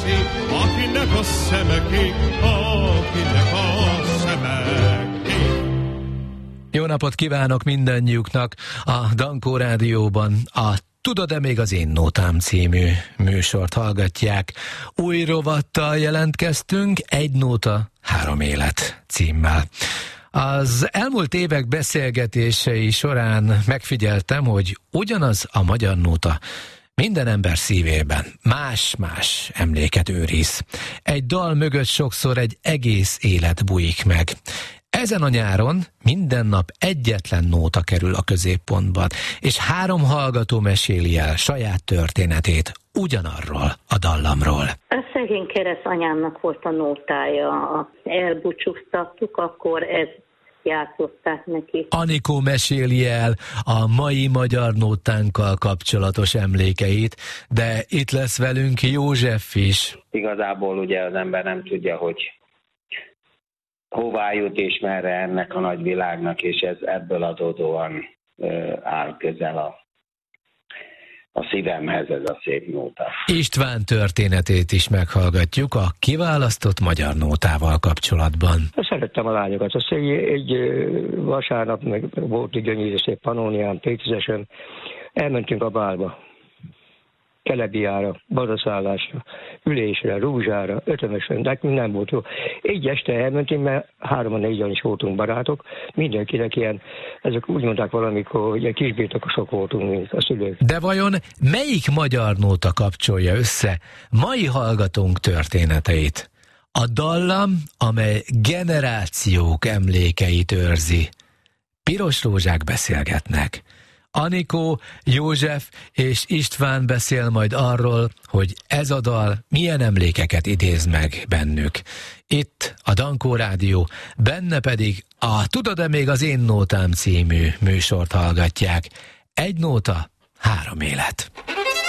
szép, akinek a szeme kék, akinek a szeme kék. Jó napot kívánok mindannyiuknak a Dankó Rádióban. A Tudod-e még az én nótám című műsort hallgatják. Új rovattal jelentkeztünk, Egy nóta, három élet címmel. Az elmúlt évek beszélgetései során megfigyeltem, hogy ugyanaz a magyar nóta minden ember szívében más-más emléket őriz. Egy dal mögött sokszor egy egész élet bújik meg. Ezen a nyáron minden nap egyetlen nóta kerül a középpontba, és 3 hallgató meséli el saját történetét ugyanarról a dallamról. A szegény keresztanyámnak volt a nótája. Elbúcsúztattuk, akkor ezt játszották neki. Anikó meséli el a mai magyar nótánkkal kapcsolatos emlékeit, de itt lesz velünk József is. Igazából ugye az ember nem tudja, hogy hová jut és merre ennek a nagy világnak, és ez ebből adódóan áll közel a szívemhez ez a szép nóta. István történetét is meghallgatjuk a kiválasztott magyar nótával kapcsolatban. Szerettem a lányokat. Azt egy vasárnap meg volt egy gyönyörű szép panónián, Pékizesen, elmentünk a bálba. Kelebiára, baraszállásra, ülésre, rúzsára, ötömösre, nekünk nem volt jó. Egy este elmentünk, mert 3-4-en is voltunk barátok, mindenkinek ilyen, ezek úgy mondták valamikor, hogy ilyen kisbirtokosok voltunk, mint a szülők. De vajon melyik magyar nóta kapcsolja össze mai hallgatónk történeteit? A dallam, amely generációk emlékeit őrzi. Piros rózsák beszélgetnek. Anikó, József és István beszél majd arról, hogy ez a dal milyen emlékeket idéz meg bennük. Itt a Dankó Rádió, benne pedig a Tudod-e még az én nótám című műsort hallgatják. Egy nóta, három élet.